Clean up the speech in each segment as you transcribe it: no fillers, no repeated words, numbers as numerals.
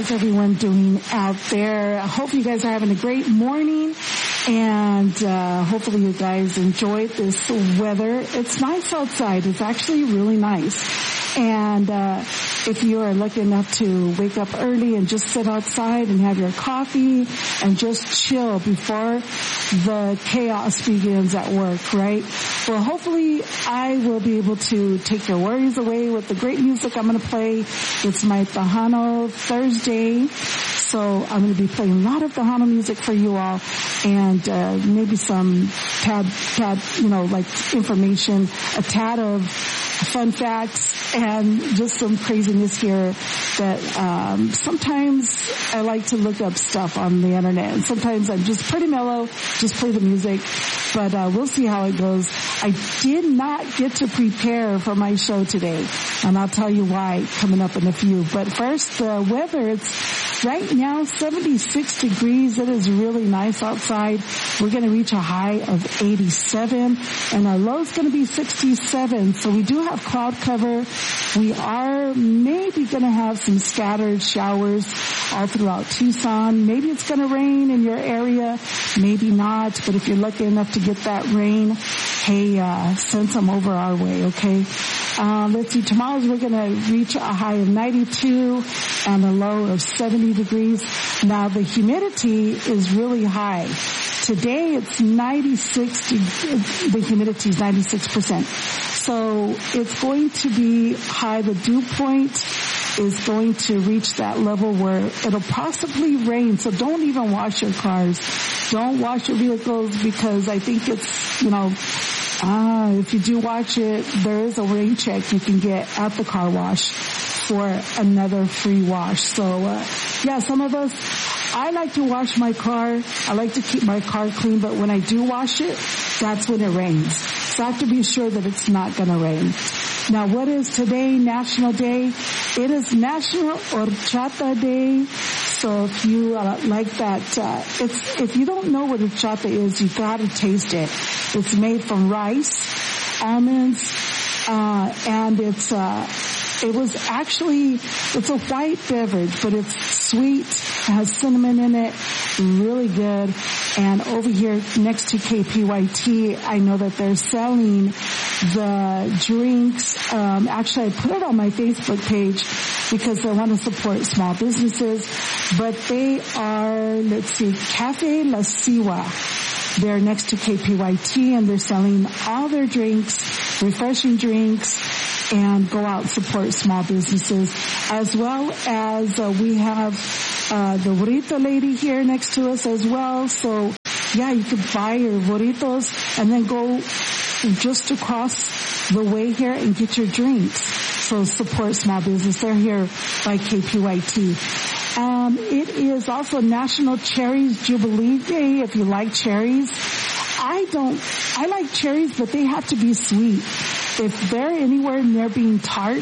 how's everyone doing out there? I hope you guys are having a great morning, and hopefully you guys enjoyed this weather. It's nice outside. It's actually really nice. And if you are lucky enough to wake up early and just sit outside and have your coffee and just chill before the chaos begins at work, right? Well, hopefully I will be able to take your worries away with the great music I'm going to play. It's my Tejano Thursday. So I'm going to be playing a lot of Tejano music for you all, and maybe some tad, like information, a tad of fun facts, and just some craziness here that sometimes I like to look up stuff on the internet, and sometimes I'm just pretty mellow, just play the music, but we'll see how it goes. I did not get to prepare for my show today, and I'll tell you why coming up in a few. But first, the weather, it's right now 76 degrees. It is really nice outside. We're going to reach a high of 87, and our low is going to be 67. So we do have cloud cover. We are maybe going to have some scattered showers all throughout Tucson. Maybe it's going to rain in your area, maybe not. But if you're lucky enough to get that rain, hey, send some over our way, okay? Let's see, tomorrow we're going to reach a high of 92 and a low of 70 degrees. Now the humidity is really high. Today it's 96, the humidity is 96%. So it's going to be high. The dew point is going to reach that level where it'll possibly rain. So don't even wash your cars. Don't wash your vehicles, because I think it's, if you do watch it, there is a rain check you can get at the car wash for another free wash. So, some of us, I like to wash my car. I like to keep my car clean, but when I do wash it, that's when it rains. So I have to be sure that it's not going to rain. Now, what is today, National Day? It is National Horchata Day. So if you like that, if you don't know what horchata is, you got to taste it. It's made from rice, almonds, and it's a white beverage, but it's sweet, has cinnamon in it, really good. And over here next to KPYT, I know that they're selling the drinks. Actually, I put it on my Facebook page because I want to support small businesses. But they are, Cafe La Siwa. They're next to KPYT, and they're selling all their drinks, refreshing drinks, and go out and support small businesses. As well as we have the burrito lady here next to us as well. So, you could buy your burritos and then go just across the way here and get your drinks. So support small business. They're here by KPYT. It is also National Cherries Jubilee Day, if you like cherries. I like cherries, but they have to be sweet. If they're anywhere near being tart,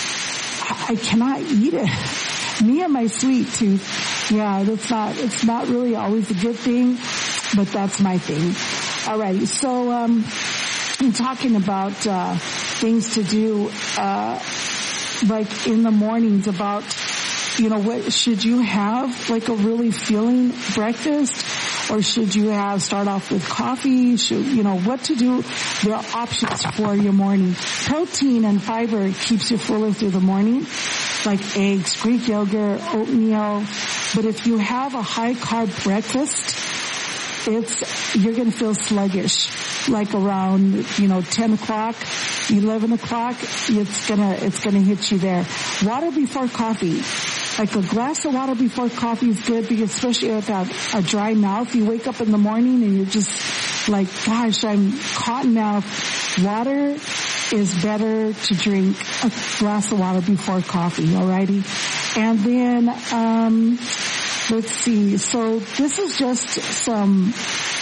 I cannot eat it. Me and my sweet tooth. Yeah, it's not really always a good thing, but that's my thing. Alrighty, so, I'm talking about, things to do, like in the mornings about, what should you have, like a really filling breakfast, or should you start off with coffee? What to do? There are options for your morning. Protein and fiber keeps you fuller through the morning, like eggs, Greek yogurt, oatmeal. But if you have a high carb breakfast, you're going to feel sluggish, like around, 10 o'clock, 11 o'clock, it's going to hit you there. Water before coffee. Like a glass of water before coffee is good, because especially with a dry mouth, you wake up in the morning and you're just like, gosh, I'm cotton mouth. Water is better to drink a glass of water before coffee, alrighty? And then, let's see. So this is just some,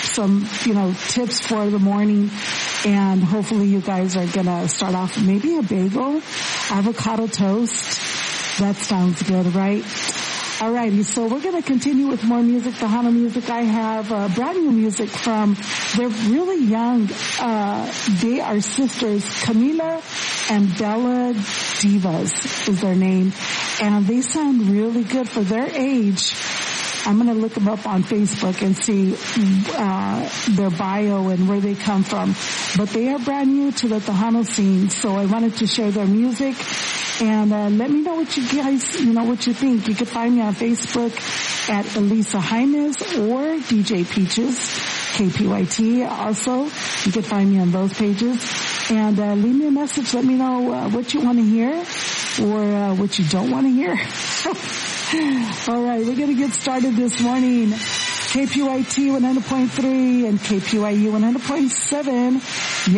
tips for the morning. And hopefully you guys are gonna start off with maybe a bagel, avocado toast. That sounds good, right? Alrighty, so we're gonna continue with more music, Tejano music. I have brand new music from, they're really young, they are sisters, Camila and Bella Divas is their name. and they sound really good for their age. I'm going to look them up on Facebook and see their bio and where they come from. But they are brand new to the Tejano scene, so I wanted to share their music. And let me know what you guys, what you think. You can find me on Facebook at Elisa Jaimes or DJ Peaches, KPYT. Also, you can find me on those pages. And leave me a message. Let me know what you want to hear or what you don't want to hear. All right, we're going to get started this morning. KPYT 100.3 and KPYU 100.7.